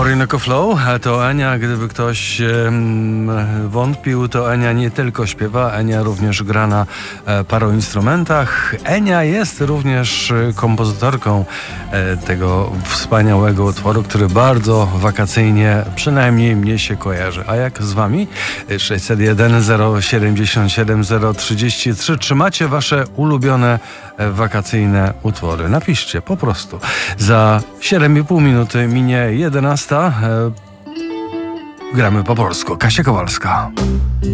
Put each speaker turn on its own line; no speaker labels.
Orinoco Flow to Enia, gdyby ktoś wątpił, to Enia nie tylko śpiewa, Enia również gra na paru instrumentach. Enia jest również kompozytorką tego wspaniałego utworu, który bardzo wakacyjnie, przynajmniej mnie się kojarzy. A jak z wami? 601 077 033. Czy macie wasze ulubione wakacyjne utwory? Napiszcie po prostu. Za 7,5 minuty minie 11. Gramy po polsku. Kasia Kowalska.